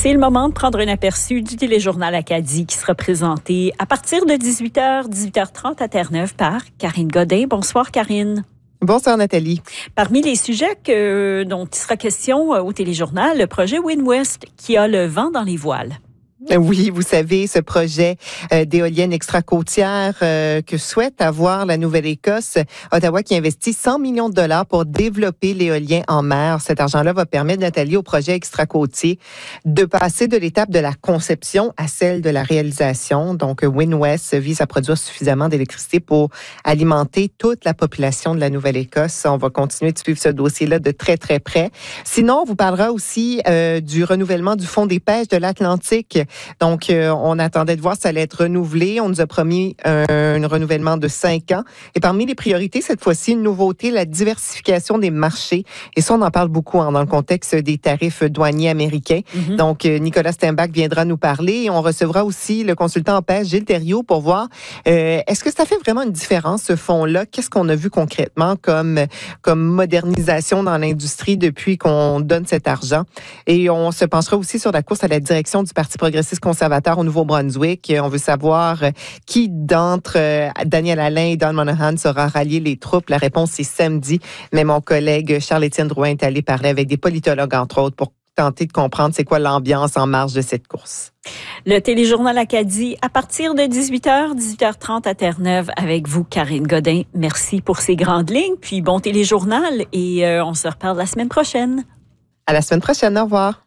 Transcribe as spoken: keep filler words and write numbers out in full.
C'est le moment de prendre un aperçu du téléjournal Acadie qui sera présenté à partir de dix-huit heures, dix-huit heures trente à Terre-Neuve par Karine Godin. Bonsoir Karine. Bonsoir Nathalie. Parmi les sujets que, dont il sera question au téléjournal, le projet WindWest qui a le vent dans les voiles. Oui, vous savez, ce projet euh, d'éolienne extra-côtière euh, que souhaite avoir la Nouvelle-Écosse, Ottawa qui investit cent millions de dollars pour développer l'éolien en mer. Cet argent-là va permettre, Nathalie, au projet extra-côtier de passer de l'étape de la conception à celle de la réalisation. Donc, WindWest vise à produire suffisamment d'électricité pour alimenter toute la population de la Nouvelle-Écosse. On va continuer de suivre ce dossier-là de très, très près. Sinon, on vous parlera aussi euh, du renouvellement du Fonds des pêches de l'Atlantique. Donc, euh, on attendait de voir si ça allait être renouvelé. On nous a promis un, un renouvellement de cinq ans. Et parmi les priorités, cette fois-ci, une nouveauté, la diversification des marchés. Et ça, on en parle beaucoup hein, dans le contexte des tarifs douaniers américains. Mm-hmm. Donc, euh, Nicolas Steinbach viendra nous parler. Et on recevra aussi le consultant en pêche, Gilles Thériault, pour voir euh, est-ce que ça fait vraiment une différence, ce fonds-là? Qu'est-ce qu'on a vu concrètement comme, comme modernisation dans l'industrie depuis qu'on donne cet argent? Et on se penchera aussi sur la course à la direction du Parti progressiste conservateur au Nouveau-Brunswick. On veut savoir qui d'entre Daniel Alain et Don Monahan saura rallier les troupes. La réponse est samedi. Mais mon collègue Charles-Étienne Drouin est allé parler avec des politologues, entre autres, pour tenter de comprendre c'est quoi l'ambiance en marge de cette course. Le téléjournal Acadie à partir de dix-huit heures, dix-huit heures trente à Terre-Neuve avec vous, Karine Godin. Merci pour ces grandes lignes. Puis bon téléjournal et euh, on se reparle la semaine prochaine. À la semaine prochaine. Au revoir.